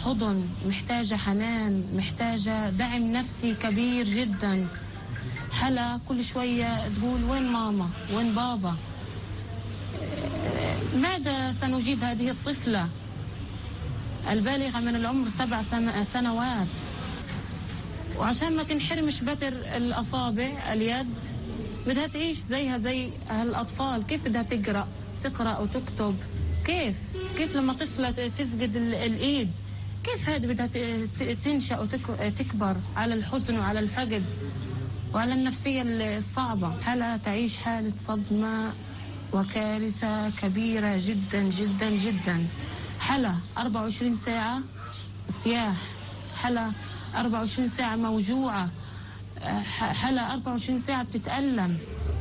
حضن، محتاجة حنان، محتاجة دعم نفسي كبير جدا. حلا كل شوية تقول وين ماما، وين بابا. ماذا سنجيب هذه الطفلة البالغة من العمر 7 سنوات؟ وعشان ما تنحرمش بتر الأصابع اليد بدها تعيش زيها زي هالأطفال. كيف بدها تقرأ وتكتب؟ كيف لما طفلة تفقد الإيد، كيف هذه بدها تنشأ وتكبر على الحزن وعلى الفقد وعلى النفسية الصعبة؟ حالة تعيش حالة صدمة وكارثة كبيرة جدا جدا جدا. حلا 24 ساعة صياح، حلا 24 ساعة موجوعة، حلا 24 ساعة بتتألم.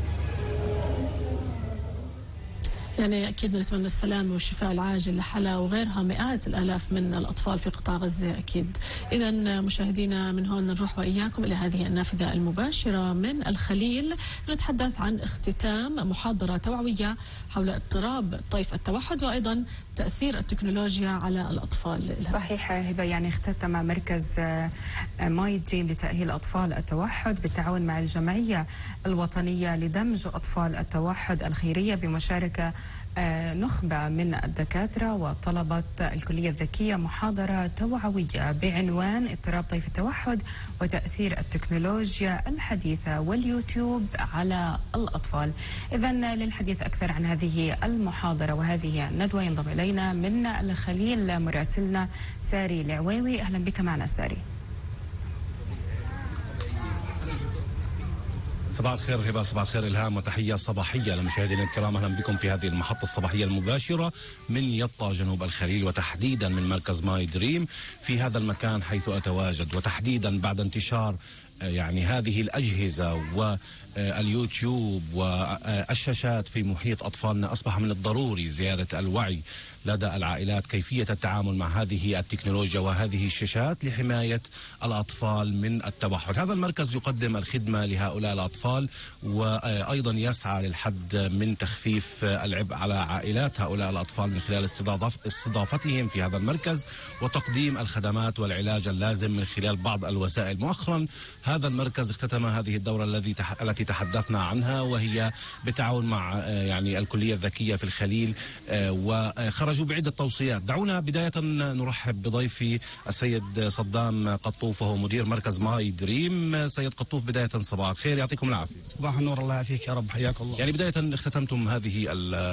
يعني أكيد نتمنى السلام والشفاء العاجل لحلا وغيرها مئات الآلاف من الأطفال في قطاع غزة أكيد. إذا مشاهدينا من هون نروح وإياكم إلى هذه النافذة المباشرة من الخليل، نتحدث عن اختتام محاضرة توعوية حول اضطراب طيف التوحد وأيضا تأثير التكنولوجيا على الأطفال. صحيح هبة، يعني اختتم مركز ماي دريم لتأهيل أطفال التوحد بالتعاون مع الجمعية الوطنية لدمج أطفال التوحد الخيرية بمشاركة نخبة من الدكاترة وطلبة الكلية الذكية محاضرة توعوية بعنوان اضطراب طيف التوحد وتأثير التكنولوجيا الحديثة واليوتيوب على الأطفال. إذن للحديث أكثر عن هذه المحاضرة وهذه الندوة ينضم إلينا من الخليل مراسلنا ساري العويوي. أهلا بك معنا ساري. صباح الخير هبة، صباح الخير إلهام، وتحية صباحية لمشاهدينا الكرام. أهلا بكم في هذه المحطة الصباحية المباشرة من يطا جنوب الخليل، وتحديدا من مركز ماي دريم في هذا المكان حيث أتواجد، وتحديدا بعد انتشار يعني هذه الأجهزة واليوتيوب والشاشات في محيط أطفالنا. أصبح من الضروري زيادة الوعي لدى العائلات كيفية التعامل مع هذه التكنولوجيا وهذه الشاشات لحماية الأطفال من التوحد. هذا المركز يقدم الخدمة لهؤلاء الأطفال وأيضا يسعى للحد من تخفيف العبء على عائلات هؤلاء الأطفال من خلال استضافتهم في هذا المركز وتقديم الخدمات والعلاج اللازم من خلال بعض الوسائل. مؤخرا هذا المركز اختتم هذه الدورة التي تحدثنا عنها، وهي بالتعاون مع يعني الكلية الذكية في الخليل، وخرجوا بعدة توصيات. دعونا بداية نرحب بضيفي السيد صدام قطوف وهو مدير مركز ماي دريم. سيد قطوف، بداية صباح الخير، يعطيكم العافية. صباح النور، الله يعافيك يا رب، حياك الله. يعني بداية اختتمتم هذه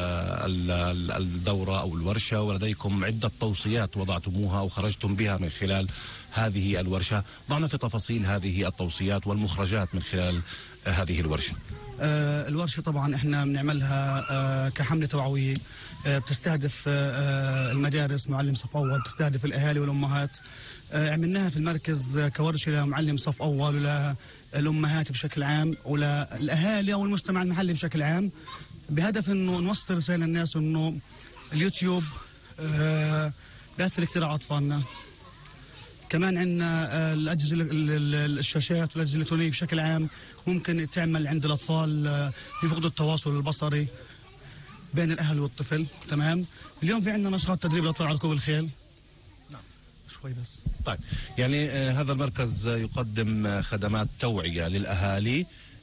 الدورة أو الورشة ولديكم عدة توصيات وضعتموها أو خرجتم بها من خلال هذه الورشة. ضعنا في تفاصيل هذه التوصيات والمخرجات من خلال هذه الورشة. الورشة طبعا احنا بنعملها كحملة توعوية بتستهدف المدارس، معلم صف أول، بتستهدف الأهالي والأمهات. عملناها في المركز كورشة لمعلم صف أول وللأمهات بشكل عام وللأهالي أو المجتمع المحلي بشكل عام، بهدف إنه نوصل رسالة للناس إنه اليوتيوب بيأثر كثير على أطفالنا. كمان عندنا الأجهزة الشاشات والأجهزة الإلكترونية بشكل عام ممكن تعمل عند الأطفال يفقدوا التواصل البصري بين الأهل والطفل. تمام. اليوم في عندنا نشاط تدريب الأطفال على ركوب الخيل. نعم شوي بس. طيب، يعني هذا المركز يقدم خدمات توعية للأهالي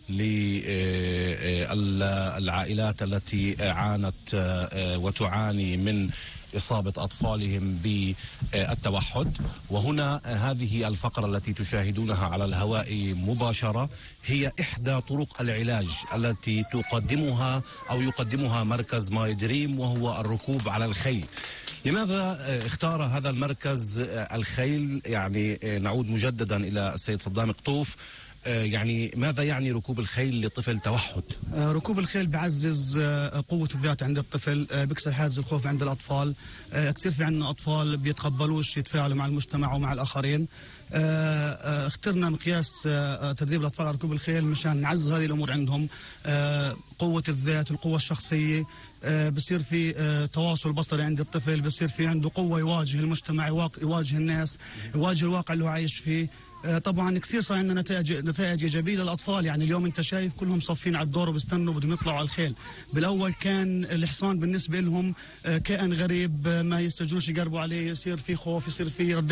للعائلات التي عانت وتعاني من إصابة أطفالهم بالتوحد. وهنا هذه الفقرة التي تشاهدونها على الهواء مباشرة هي إحدى طرق العلاج التي يقدمها مركز ماي دريم، وهو الركوب على الخيل. لماذا اختار هذا المركز الخيل؟ يعني نعود مجددا إلى السيد صدام قطوف. يعني ماذا يعني ركوب الخيل لطفل توحد؟ ركوب الخيل بعزز قوة الذات عند الطفل، بيكسر حاجز الخوف عند الأطفال. كثير في عندنا أطفال بيتقبلوش يتفاعلوا مع المجتمع ومع الآخرين. اخترنا مقياس تدريب الأطفال على ركوب الخيل مشان نعزز هذه الأمور عندهم. قوة الذات، القوة الشخصية، بصير في تواصل بصري عند الطفل، بصير في عنده قوة يواجه المجتمع، يواجه الناس، يواجه الواقع اللي هو عايش فيه. طبعا كثير صار عندنا نتائج ايجابيه للاطفال. يعني اليوم انت شايف كلهم صافين على الدور وبيستنوا بدهم يطلعوا على الخيل. بالاول كان الحصان بالنسبه لهم كائن غريب ما يستجوش يقربوا عليه، يصير في خوف، يصير في